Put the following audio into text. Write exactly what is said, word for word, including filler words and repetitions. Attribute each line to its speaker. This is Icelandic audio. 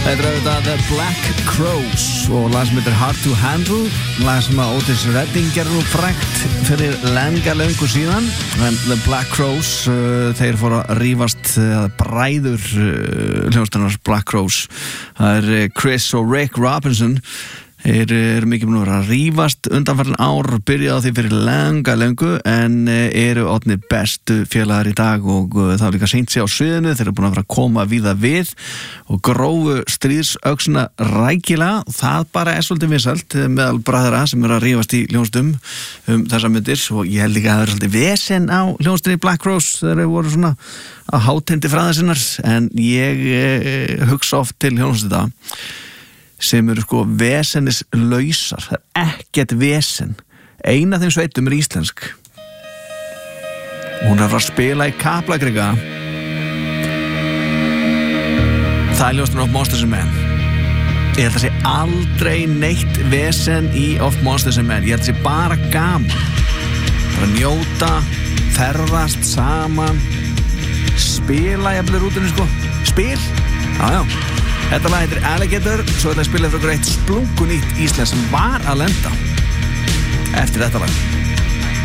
Speaker 1: Þetta er auðvitað The Black Crowes og lag sem heitir Hard to Handle, lag sem að Otis Redding gerði nú frægt fyrir langa löngu síðan. En The Black Crowes, uh, þeir fóru að rífast uh, bræður uh, hljómsveitarnar Black Crowes. Það er uh, Chris og Rick Robinson. Þeir eru mikið búin að vera að rífast undanfarinn ár, byrjaði á því fyrir langa löngu en eru orðnir bestu félagar í dag og það var líka sýnt sig á sviðinu. Þeir eru búin að vera að koma víða við og grófu stríðsöxuna rækilega. Það bara er svolítið vinsælt meðal bræðra sem eru að rífast í hljómsveitum um þessar myndir og ég held líka að það er svolítið vesen á hljómsveitinni Black Crowes þegar þeir voru svona að hátindi fræða sinnar en ég eh, hugsa oft til hljómsveita sem eru sko vesennislausar. Það er ekkert vesen. Eina af þeim sveitum er íslensk. Hún er að fara að spila í Kaplakrika. Það er ljóstan of Monsters and Men. Ég held að sé aldrei neitt vesen í Of Monsters and Men. Ég held að sé bara gaman. Bara njóta, ferðast saman, spila jafnvel rútinu sko. Spil? Já, já. Þetta lag heitir Alligator, svo þetta er spilað frá eitt splunkunýtt íslensk sem var að lenda eftir þetta lag.